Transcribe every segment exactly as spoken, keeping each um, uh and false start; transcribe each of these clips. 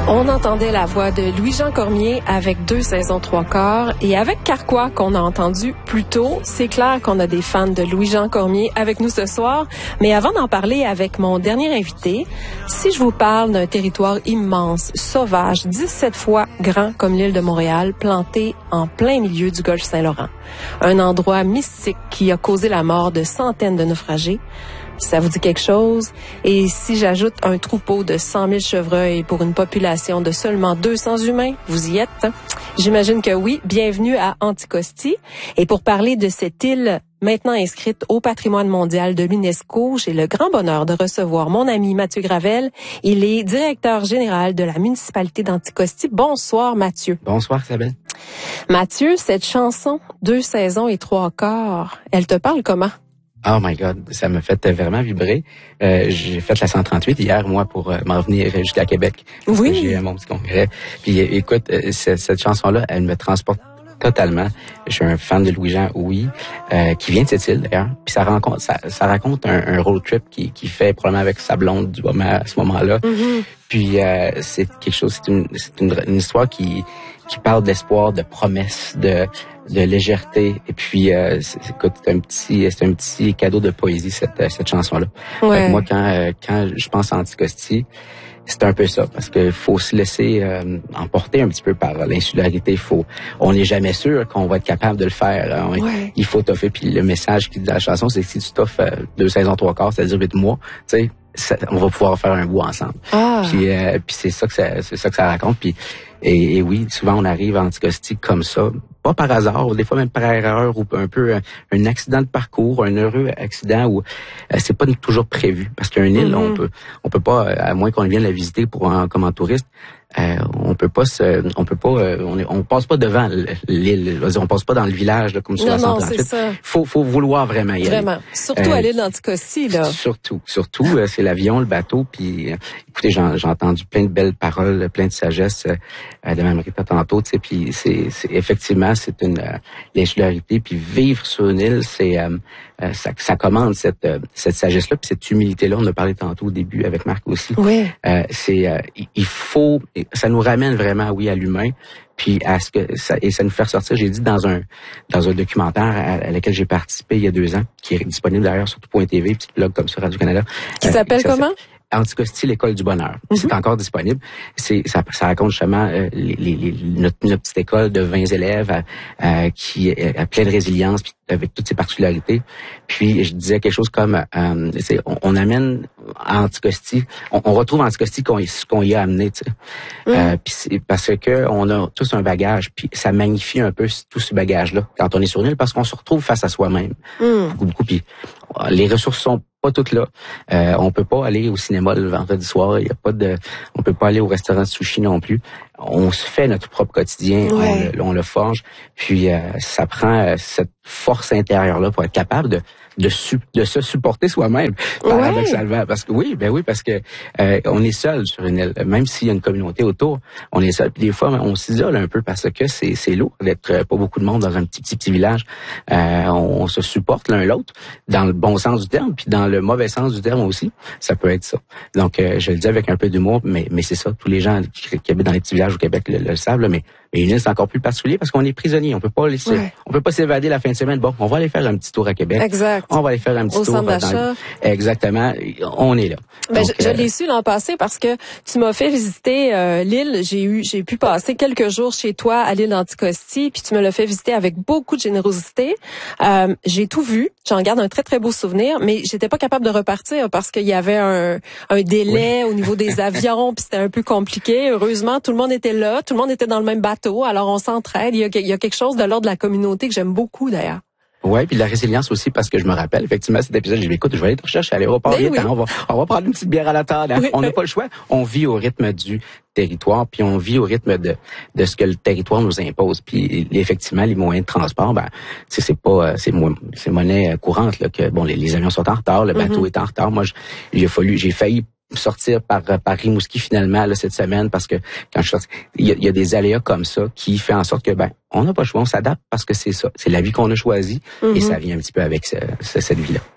On entendait la voix de Louis-Jean Cormier avec deux saisons trois quarts et avec Carquois qu'on a entendu plus tôt. C'est clair qu'on a des fans de Louis-Jean Cormier avec nous ce soir. Mais avant d'en parler avec mon dernier invité, si je vous parle d'un territoire immense, sauvage, dix-sept fois grand comme l'île de Montréal, planté en plein milieu du golfe Saint-Laurent, un endroit mystique qui a causé la mort de centaines de naufragés, ça vous dit quelque chose? Et si j'ajoute un troupeau de cent mille chevreuils pour une population de seulement deux cents humains, vous y êtes? J'imagine que oui. Bienvenue à Anticosti. Et pour parler de cette île maintenant inscrite au patrimoine mondial de l'UNESCO, j'ai le grand bonheur de recevoir mon ami Mathieu Gravel. Il est directeur général de la municipalité d'Anticosti. Bonsoir, Mathieu. Bonsoir, Isabelle. Mathieu, cette chanson, deux saisons et trois quarts, elle te parle comment? Oh my God, ça m'a fait vraiment vibrer. Euh, j'ai fait la cent trente-huit hier, moi, pour euh, m'en venir jusqu'à Québec. Parce oui. que j'ai mon petit congrès. Puis écoute, euh, cette, cette chanson-là, elle me transporte totalement. Je suis un fan de Louis-Jean, oui, euh, qui vient de cette île d'ailleurs. Puis ça raconte, ça, ça raconte un, un road trip qui, qui fait probablement avec sa blonde du moment à ce moment-là. Mm-hmm. Puis euh, c'est quelque chose, c'est une, c'est une, une histoire qui qui parle d'espoir, de promesse, de de légèreté. Et puis, euh, c'est, écoute, c'est un petit, c'est un petit cadeau de poésie cette cette chanson-là. Ouais. Fait que moi, quand euh, quand je pense à Anticosti, c'est un peu ça, parce que faut se laisser euh, emporter un petit peu par l'insularité. Il faut, on n'est jamais sûr qu'on va être capable de le faire. Hein. Ouais. Il faut toffer. Puis le message qui dit la chanson, c'est que si tu toffes euh, deux saisons trois quarts, c'est-à-dire huit mois, tu sais, ça, on va pouvoir faire un bout ensemble. Ah. Puis, euh, puis c'est ça que ça, c'est ça que ça raconte. Puis et, et oui, souvent on arrive à Anticosti comme ça, pas par hasard, des fois même par erreur ou un peu un, un accident de parcours, un heureux accident où euh, c'est pas toujours prévu. Parce qu'une île, Mm-hmm. on peut, on peut pas, à moins qu'on vienne la visiter pour en, comme en touriste. Euh, on peut pas se, on peut pas, euh, on, est, on passe pas devant l'île, on passe pas dans le village là, comme sur non, la non, cent trente-huit. c'est ça. Faut, faut vouloir vraiment y aller. Vraiment. Surtout Euh, à l'île d'Anticosti, là. Surtout, surtout, euh, c'est l'avion, le bateau, puis euh, écoutez, j'en, j'ai entendu plein de belles paroles, plein de sagesse euh, de Mme Rita tantôt, tu sais, puis c'est, c'est effectivement, c'est une euh, l'insularité, puis vivre sur une île, c'est euh, euh, ça, ça commande cette euh, cette sagesse-là, puis cette humilité-là. On en a parlé tantôt au début avec Marc aussi. Oui. Euh, c'est, euh, il faut, ça nous ramène vraiment, oui, à l'humain. Puis à ce que ça, et ça nous fait ressortir, j'ai dit dans un dans un documentaire à, à lequel j'ai participé il y a deux ans, qui est disponible d'ailleurs sur tout point T V, petit blog comme ça, Radio-Canada. Qui euh, s'appelle ça, comment? Anticosti, l'école du bonheur. Mm-hmm. C'est encore disponible. C'est ça, ça raconte justement euh, les, les, les, notre, notre petite école de vingt élèves euh, euh, qui a plein de résilience, puis avec toutes ses particularités. Puis je disais quelque chose comme, euh, on, on amène à Anticosti, on, on retrouve Anticosti qu'on, qu'on y a amené, tu sais. Mm. Euh, puis c'est parce que on a tous un bagage, puis ça magnifie un peu tout ce bagage-là quand on est sur une île, parce qu'on se retrouve face à soi-même. Mm. Beaucoup, beaucoup. Puis les ressources sont pas toutes là. Euh, on peut pas aller au cinéma le vendredi soir. Il y a pas de, on peut pas aller au restaurant de sushi non plus. On se fait notre propre quotidien, ouais. on, le, on le forge. Puis euh, ça prend euh, cette force intérieure là pour être capable de de, su, de se supporter soi-même, paradoxalement. Ouais. Parce que oui, ben oui, parce que euh, on est seul sur une île, même s'il y a une communauté autour, on est seul. Puis des fois, on s'isole un peu parce que c'est c'est lourd d'être pas beaucoup de monde dans un petit petit petit village. Euh, on, on se supporte l'un l'autre dans le bon sens du terme, puis dans le mauvais sens du terme aussi. Ça peut être ça. Donc, euh, je le dis avec un peu d'humour, mais mais c'est ça. Tous les gens qui, qui habitent dans les petits villages au Québec le, le savent, là, mais mais une île, c'est encore plus particulier parce qu'on est prisonnier. On peut pas laisser, ouais. on peut pas s'évader la fin de semaine. Bon, on va aller faire un petit tour à Québec. Exact. On va aller faire un petit Au tour. Centre d'achat. Le... Exactement. On est là. Ben, Donc, je, je euh... l'ai su l'an passé parce que tu m'as fait visiter euh, l'île. J'ai eu, j'ai pu passer quelques jours chez toi à l'île d'Anticosti, puis tu me l'as fait visiter avec beaucoup de générosité. Euh, j'ai tout vu. J'en garde un très très beau souvenir, mais j'étais pas capable de repartir parce qu'il y avait un, un délai oui. au niveau des avions, puis c'était un peu compliqué. Heureusement, tout le monde était là, tout le monde était dans le même bateau, alors on s'entraide. Il y a, il y a quelque chose de l'ordre de la communauté que j'aime beaucoup d'ailleurs. Ouais, puis la résilience aussi, parce que je me rappelle, effectivement, cet épisode, j'ai dit, écoute, je vais aller te rechercher à l'aéroport, ben oui. on va, on va prendre une petite bière à la table, hein. oui, on n'a oui. pas le choix. On vit au rythme du territoire, puis on vit au rythme de, de ce que le territoire nous impose. Puis, effectivement, les moyens de transport, ben, tu sais, c'est pas, c'est, c'est monnaie courante, là, que, bon, les, les avions sont en retard, le bateau mm-hmm. est en retard. Moi, il a fallu, j'ai failli sortir par par Rimouski finalement là, cette semaine parce que quand je sorti, il y a, il y a des aléas comme ça qui fait en sorte que ben on n'a pas le choix, on s'adapte parce que c'est ça, c'est la vie qu'on a choisie mm-hmm. et ça vient un petit peu avec ce, ce, cette vie-là.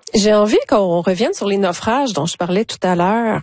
J'ai envie qu'on revienne sur les naufrages dont je parlais tout à l'heure.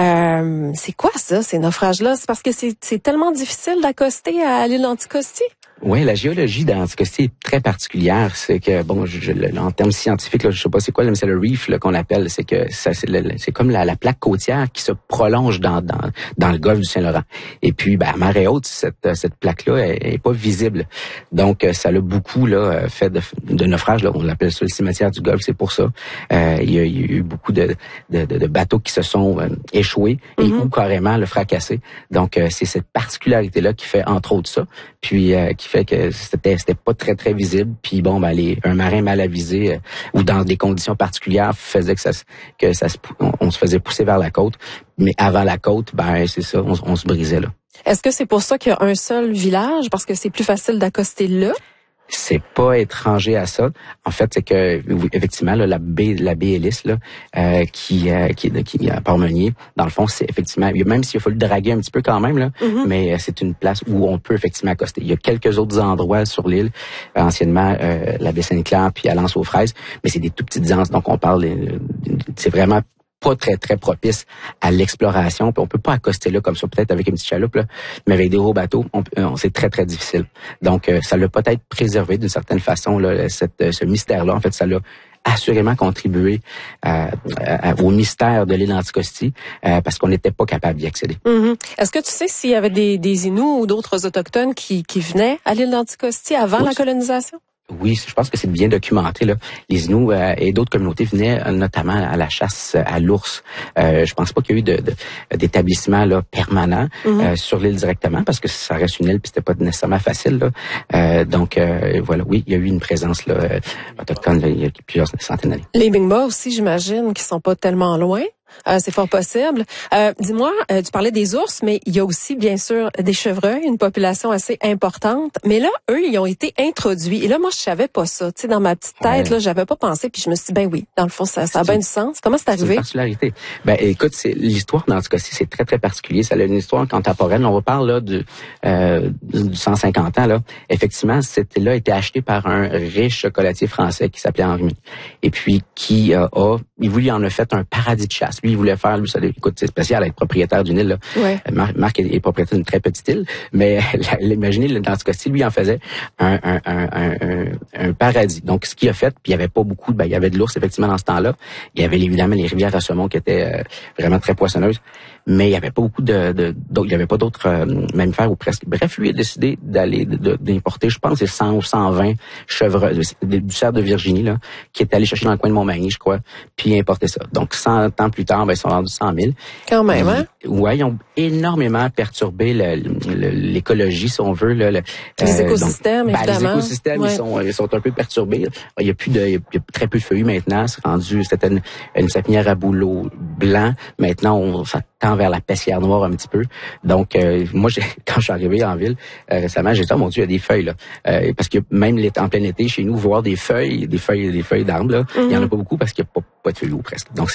Euh, c'est quoi ça, ces naufrages-là? C'est parce que c'est, c'est tellement difficile d'accoster à l'île Anticosti? Oui, la géologie d'Anticosti est très particulière. C'est que, bon, je, je, en termes scientifiques, là, je sais pas c'est quoi, mais c'est le reef là, qu'on appelle. C'est que ça, c'est, le, c'est comme la, la plaque côtière qui se prolonge dans, dans, dans le golfe du Saint-Laurent. Et puis, ben, à marée haute, cette, cette plaque-là est, est pas visible. Donc, ça l'a beaucoup là fait de, de naufrages. Là, on l'appelle ça le cimetière du Golfe. C'est pour ça. Euh, il, y a, il y a eu beaucoup de, de, de bateaux qui se sont euh, échoués et mm-hmm. ou carrément le fracassé. Donc, euh, c'est cette particularité-là qui fait entre autres ça. Puis, euh, qui fait que c'était c'était pas très très visible, puis bon ben les un marin mal avisé euh, ou dans des conditions particulières faisait que ça que ça se, on, on se faisait pousser vers la côte, mais avant la côte ben c'est ça, on, on se brisait là. Est-ce que c'est pour ça qu'il y a un seul village parce que c'est plus facile d'accoster là? C'est pas étranger à ça. En fait, c'est que effectivement là, la baie la baie Ellis là, euh, qui euh, qui qui à Port-Meunier, dans le fond, c'est effectivement même s'il a fallu draguer un petit peu quand même là, mm-hmm. mais euh, c'est une place où on peut effectivement accoster. Il y a quelques autres endroits sur l'île, euh, anciennement euh, la baie Saint-Clair puis à l'Anse aux Fraises, mais c'est des tout petites anses, donc on parle euh, c'est vraiment pas très très propice à l'exploration, puis on peut pas accoster là comme ça, peut-être avec une petite chaloupe là, mais avec des gros bateaux, on, on, c'est très très difficile. Donc euh, ça l'a peut-être préservé d'une certaine façon là, cette, ce mystère-là. En fait, ça l'a assurément contribué à, à, au mystère de l'île Anticosti euh, parce qu'on n'était pas capable d'y accéder. Mm-hmm. Est-ce que tu sais s'il y avait des, des Inuits ou d'autres autochtones qui, qui venaient à l'île d'Anticosti avant oui, la colonisation? Oui, je pense que c'est bien documenté là. Les Inuits euh, et d'autres communautés venaient euh, notamment à la chasse à l'ours. Euh, je pense pas qu'il y a eu de, de, d'établissement là permanent mm-hmm. euh, sur l'île directement parce que ça reste une île puis c'était pas nécessairement facile là. Euh, donc euh, voilà, oui, il y a eu une présence là euh, autochtone là, il y a plusieurs centaines d'années. Les Mi'kmaq aussi, j'imagine, qui sont pas tellement loin. Euh, c'est fort possible. Euh, dis-moi, euh, tu parlais des ours, mais il y a aussi, bien sûr, des chevreuils, une population assez importante. Mais là, eux, ils ont été introduits. Et là, moi, je savais pas ça. Tu sais, dans ma petite tête, ouais. là, j'avais pas pensé. Puis je me suis dit, ben oui, dans le fond, ça, ça a bien du sens. Comment c'est arrivé? C'est une particularité. Ben, écoute, c'est, l'histoire d'Anticosti, c'est très, très particulier. Ça a une histoire contemporaine. On reparle, là, du, euh, du cent cinquante ans, là. Effectivement, cette île-là a été achetée par un riche chocolatier français qui s'appelait Henri. Et puis, qui euh, a, il voulait en a fait un paradis de chasse. Lui, il voulait faire, lui, ça, écoute, c'est spécial être propriétaire d'une île, là. Ouais. Marc, Marc est, est propriétaire d'une très petite île, mais imaginez, l'Anticosti, lui, en faisait un, un, un, un, un paradis. Donc, ce qu'il a fait, puis il y avait pas beaucoup, ben, il y avait de l'ours, effectivement, dans ce temps-là. Il y avait, évidemment, les rivières à saumon qui étaient euh, vraiment très poissonneuses. Mais il y avait pas beaucoup de, de, de il y avait pas d'autres euh, mammifères ou presque. Bref, lui a décidé d'aller de, d'importer, je pense, c'est cent ou cent vingt chevreuils du cerf de Virginie là, qui est allé chercher dans le coin de Montmagny, je crois, puis importer ça. Donc cent ans plus tard, ben ils sont rendus cent mille. Quand même, hein? Ouais, ils ont énormément perturbé le, le, l'écologie, si on veut, là, le, les euh, écosystèmes, donc, évidemment. Ben, les écosystèmes, ouais. ils sont ils sont un peu perturbés. Il y a plus de il y a très peu de feuillus maintenant. C'est rendu, c'était une, une sapinière à bouleau blanc. Maintenant, on ça tend vers la pessière noire un petit peu. Donc, euh, moi, j'ai, quand je suis arrivé en ville euh, récemment, j'ai dit, oh mon Dieu, il y a des feuilles là, euh, parce que même en plein été chez nous, voir des feuilles, des feuilles, des feuilles d'arbres là, mm-hmm. il y en a pas beaucoup parce qu'il y a pas, pas de feuilles ou presque. Donc